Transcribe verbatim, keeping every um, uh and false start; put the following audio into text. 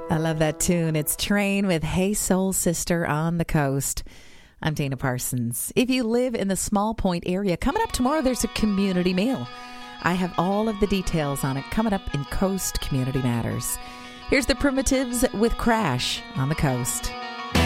I love that tune. It's Train with Hey Soul Sister on the Coast. I'm Dana Parsons. If you live in the Small Point area, coming up tomorrow, there's a community meal. I have all of the details on it coming up in Coast Community Matters. Here's the Primitives with Crash on the Coast.